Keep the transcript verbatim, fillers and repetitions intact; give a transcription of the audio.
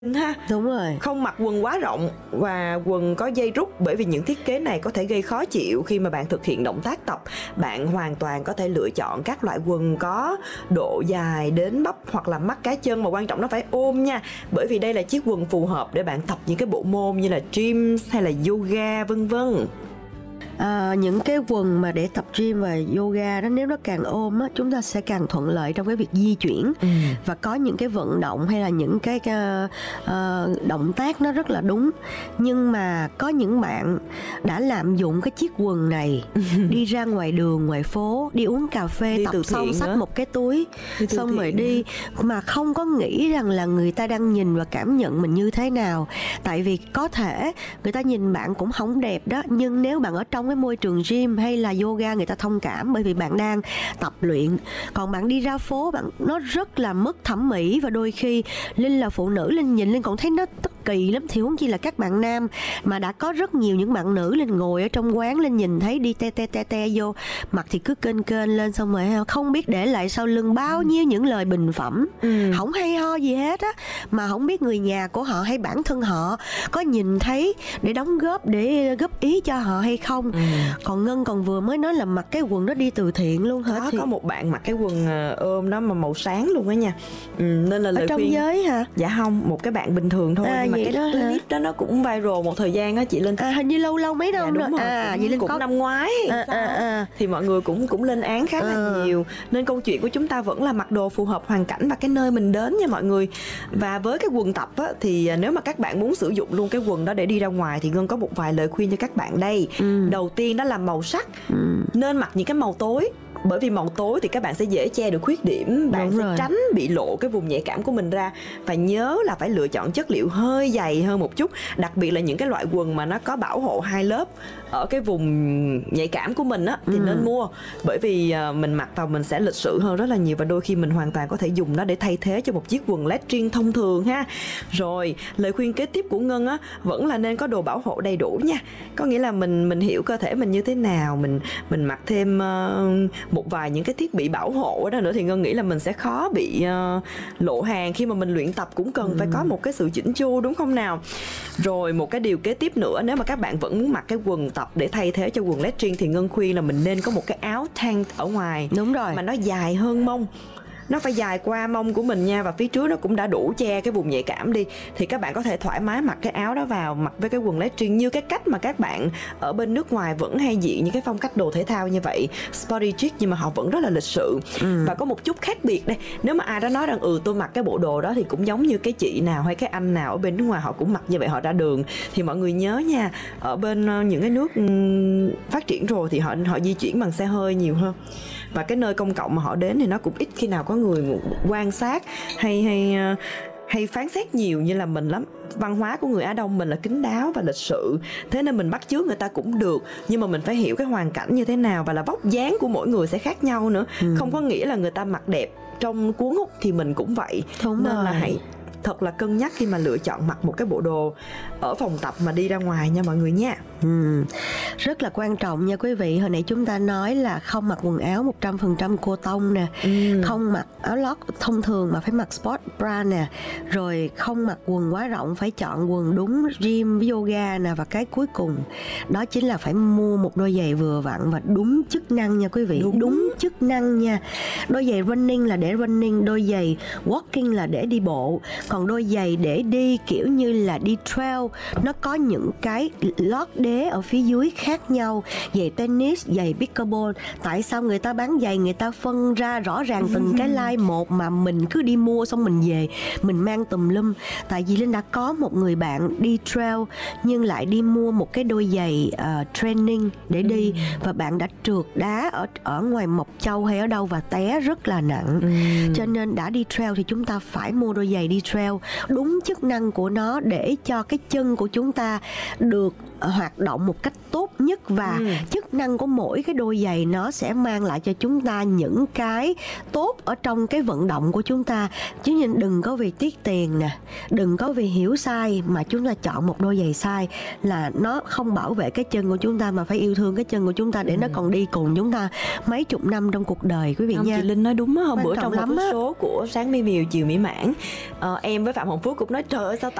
ha. Đúng rồi. Không mặc quần quá rộng và quần có dây rút, bởi vì những thiết kế này có thể gây khó chịu khi mà bạn thực hiện động tác tập. Bạn hoàn toàn có thể lựa chọn các loại quần có độ dài đến bắp hoặc là mắt cá chân, mà quan trọng nó phải ôm nha, bởi vì đây là chiếc quần phù hợp để bạn tập những cái bộ môn như là gym hay là yoga vân vân. À, những cái quần mà để tập gym và yoga đó, nếu nó càng ôm á, chúng ta sẽ càng thuận lợi trong cái việc di chuyển, ừ. và có những cái vận động hay là những cái uh, uh, động tác nó rất là đúng. Nhưng mà có những bạn đã lạm dụng cái chiếc quần này đi ra ngoài đường, ngoài phố, đi uống cà phê, đi tập xong xách một cái túi xong rồi đi, mà không có nghĩ rằng là người ta đang nhìn và cảm nhận mình như thế nào. Tại vì có thể người ta nhìn bạn cũng không đẹp đó, nhưng nếu bạn ở trong cái môi trường gym hay là yoga, người ta thông cảm bởi vì bạn đang tập luyện. Còn bạn đi ra phố, bạn nó rất là mất thẩm mỹ, và đôi khi Linh là phụ nữ, Linh nhìn Linh còn thấy nó tức kỳ lắm, thì huống chi là các bạn nam. Mà đã có rất nhiều những bạn nữ Linh ngồi ở trong quán, Linh nhìn thấy đi te te te te vô, mặt thì cứ kênh kênh lên, xong rồi không biết để lại sau lưng bao nhiêu những lời bình phẩm, ừ. không hay ho gì hết á, mà không biết người nhà của họ hay bản thân họ có nhìn thấy để đóng góp, để góp ý cho họ hay không. ừ. Còn Ngân còn vừa mới nói là mặc cái quần đó đi từ thiện luôn hả? Có, thì... có một bạn mặc cái quần ôm đó mà màu sáng luôn á nha, ừ, nên là lời ở trong khuyên... giới hả? Dạ không, một cái bạn bình thường thôi, à, nhưng mà cái đó clip đó nó cũng viral một thời gian á chị Linh. À, hình như lâu lâu mấy năm dạ, đúng rồi. rồi. À, cũng, vậy Linh cũng có... năm ngoái à, à, à. thì mọi người cũng cũng lên án khá là à. nhiều. Nên câu chuyện của chúng ta vẫn là mặc đồ phù hợp hoàn cảnh và cái nơi mình đến nha mọi người. Và với cái quần tập á, thì nếu mà các bạn muốn sử dụng luôn cái quần đó để đi ra ngoài thì Ngân có một vài lời khuyên cho các bạn đây. ừ. Đầu tiên đó là màu sắc. ừ. Nên mặc những cái màu tối, bởi vì màu tối thì các bạn sẽ dễ che được khuyết điểm, bạn Đúng sẽ rồi. tránh bị lộ cái vùng nhạy cảm của mình ra. Và nhớ là phải lựa chọn chất liệu hơi dày hơn một chút, đặc biệt là những cái loại quần mà nó có bảo hộ hai lớp ở cái vùng nhạy cảm của mình á, thì ừ. nên mua, bởi vì mình mặc vào mình sẽ lịch sự hơn rất là nhiều, và đôi khi mình hoàn toàn có thể dùng nó để thay thế cho một chiếc quần legging thông thường ha. Rồi lời khuyên kế tiếp của Ngân á vẫn là nên có đồ bảo hộ đầy đủ nha, có nghĩa là mình mình hiểu cơ thể mình như thế nào, mình mình mặc thêm uh, một vài những cái thiết bị bảo hộ đó nữa, thì Ngân nghĩ là mình sẽ khó bị uh, lộ hàng. Khi mà mình luyện tập cũng cần ừ. phải có một cái sự chỉnh chu, đúng không nào? Rồi một cái điều kế tiếp nữa, nếu mà các bạn vẫn muốn mặc cái quần tập để thay thế cho quần legging thì Ngân khuyên là mình nên có một cái áo tank ở ngoài. Đúng rồi. Mà nó dài hơn mông, nó phải dài qua mông của mình nha, và phía trước nó cũng đã đủ che cái vùng nhạy cảm đi, thì các bạn có thể thoải mái mặc cái áo đó vào, mặc với cái quần legging như cái cách mà các bạn ở bên nước ngoài vẫn hay diện những cái phong cách đồ thể thao như vậy, sporty chic, nhưng mà họ vẫn rất là lịch sự. ừ. Và có một chút khác biệt đây, nếu mà ai đó nói rằng ừ tôi mặc cái bộ đồ đó thì cũng giống như cái chị nào hay cái anh nào ở bên nước ngoài họ cũng mặc như vậy, họ ra đường, thì mọi người nhớ nha, ở bên những cái nước phát triển rồi thì họ họ di chuyển bằng xe hơi nhiều hơn, và cái nơi công cộng mà họ đến thì nó cũng ít khi nào có người quan sát hay hay hay phán xét nhiều như là mình lắm. Văn hóa của người Á Đông mình là kín đáo và lịch sự, thế nên mình bắt chước người ta cũng được, nhưng mà mình phải hiểu cái hoàn cảnh như thế nào, và là vóc dáng của mỗi người sẽ khác nhau nữa. ừ. Không có nghĩa là người ta mặc đẹp trong cuốn hút thì mình cũng vậy. Đúng nên rồi. là hãy thật là cân nhắc khi mà lựa chọn mặc một cái bộ đồ ở phòng tập mà đi ra ngoài nha mọi người nha. Ừ. Rất là quan trọng nha quý vị. Hồi nãy chúng ta nói là không mặc quần áo một trăm phần trăm cô tông nè, ừ. không mặc áo lót thông thường mà phải mặc sport bra nè, rồi không mặc quần quá rộng, phải chọn quần đúng gym yoga nè, và cái cuối cùng đó chính là phải mua một đôi giày vừa vặn và đúng chức năng nha quý vị. Đúng, đúng chức năng nha. Đôi giày running là để running, đôi giày walking là để đi bộ, còn đôi giày để đi kiểu như là đi trail, nó có những cái lót đế ở phía dưới khác nhau. Giày tennis, giày pickleball. Tại sao người ta bán giày người ta phân ra rõ ràng từng cái line một, mà mình cứ đi mua xong mình về mình mang tùm lum? Tại vì Linh đã có một người bạn đi trail nhưng lại đi mua một cái đôi giày uh, training để đi, và bạn đã trượt đá ở ở ngoài Mộc Châu hay ở đâu và té rất là nặng. ừ. Cho nên đã đi trail thì chúng ta phải mua đôi giày đi trail đúng chức năng của nó, để cho cái chân của chúng ta được hoạt động một cách tốt nhất, và ừ. chức năng của mỗi cái đôi giày nó sẽ mang lại cho chúng ta những cái tốt ở trong cái vận động của chúng ta. Chứ nhìn đừng có vì tiếc tiền nè, đừng có vì hiểu sai mà chúng ta chọn một đôi giày sai, là nó không bảo vệ cái chân của chúng ta, mà phải yêu thương cái chân của chúng ta để ừ. nó còn đi cùng chúng ta mấy chục năm trong cuộc đời quý vị không, nha. Chị Linh nói đúng á, hôm Quan bữa trong một cái số của Sáng Mi Miều Chiều Mỹ Mãn, ờ, em với Phạm Hồng Phước cũng nói trời ơi sao